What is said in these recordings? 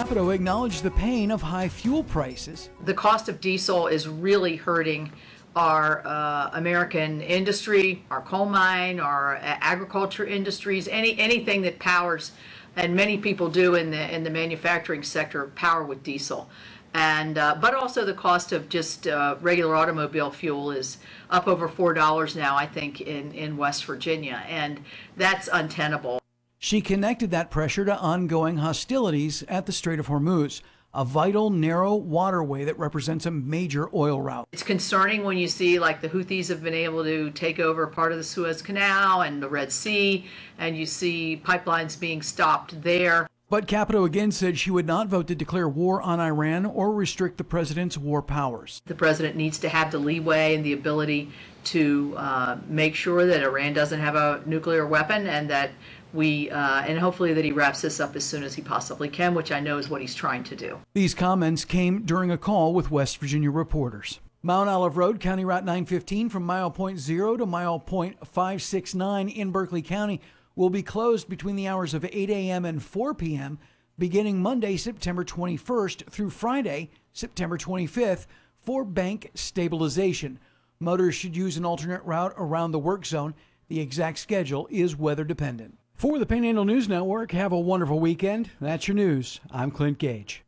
Capito acknowledged the pain of high fuel prices. The cost of diesel is really hurting our American industry, our coal mine, our agriculture industries, anything that powers, and many people do in the manufacturing sector, power with diesel. And but also the cost of just regular automobile fuel is up over $4 now, I think, in West Virginia, and that's untenable. She connected that pressure to ongoing hostilities at the Strait of Hormuz, a vital narrow waterway that represents a major oil route. It's concerning when you see like the Houthis have been able to take over part of the Suez Canal and the Red Sea, and you see pipelines being stopped there. But Capito again said she would not vote to declare war on Iran or restrict the president's war powers. The president needs to have the leeway and the ability to make sure that Iran doesn't have a nuclear weapon, and that and hopefully that he wraps this up as soon as he possibly can, which I know is what he's trying to do. These comments came during a call with West Virginia reporters. Mount Olive Road, County Route 915 from mile point 0 to mile point 569 in Berkeley County will be closed between the hours of 8 a.m. and 4 p.m. beginning Monday, September 21st through Friday, September 25th for bank stabilization. Motorists should use an alternate route around the work zone. The exact schedule is weather dependent. For the Panhandle News Network, have a wonderful weekend. That's your news. I'm Clint Gage.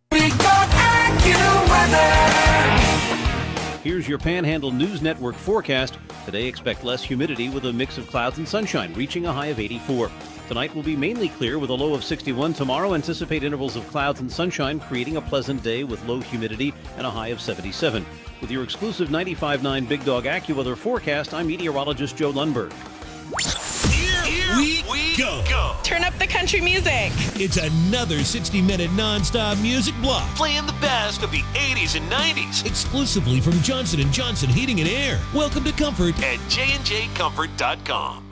Here's your Panhandle News Network forecast. Today, expect less humidity with a mix of clouds and sunshine, reaching a high of 84. Tonight will be mainly clear with a low of 61. Tomorrow, anticipate intervals of clouds and sunshine, creating a pleasant day with low humidity and a high of 77. With your exclusive 95.9 Big Dog AccuWeather forecast, I'm meteorologist Joe Lundberg. Here we go. Turn up the country music. It's another 60-minute nonstop music block. Playing the best of the 80s and 90s. Exclusively from Johnson & Johnson Heating and Air. Welcome to Comfort at jnjcomfort.com.